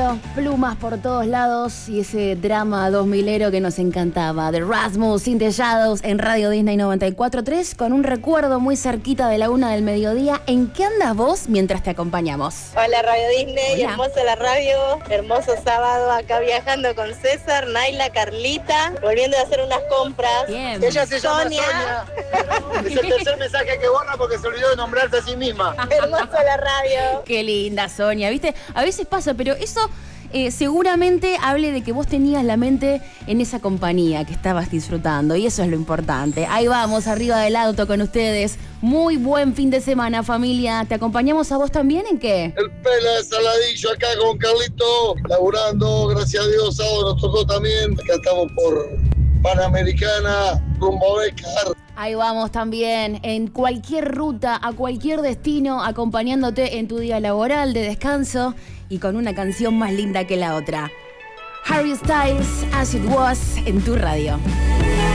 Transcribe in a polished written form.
2000ero, plumas por todos lados y ese drama 2000ero que nos encantaba. The Rasmus, In the Shadows en Radio Disney 94.3 con un recuerdo muy cerquita de la 1 del mediodía. ¿En qué andas vos mientras te acompañamos? Hola Radio Disney, Hola. hermosa la radio, hermoso sábado acá viajando con César, Naila, Carlita, volviendo a hacer unas compras. Bien. Ella se llama Sonia. Sonia. Es el tercer mensaje que borra porque se olvidó de nombrarse a sí misma. Hermosa la radio. Qué linda, Sonia, ¿viste? A veces pasa, pero eso seguramente hable de que vos tenías la mente en esa compañía que estabas disfrutando y eso es lo importante. Ahí vamos, arriba del auto con ustedes. Muy buen fin de semana, familia. ¿Te acompañamos a vos también en qué? El pela de Saladillo acá con Carlito, laburando, gracias a Dios, sábado nos tocó también. Acá estamos por Panamericana, rumbo a Becar. Ahí vamos también, en cualquier ruta, a cualquier destino, acompañándote en tu día laboral de descanso y con una canción más linda que la otra. Harry Styles, As It Was, en tu radio.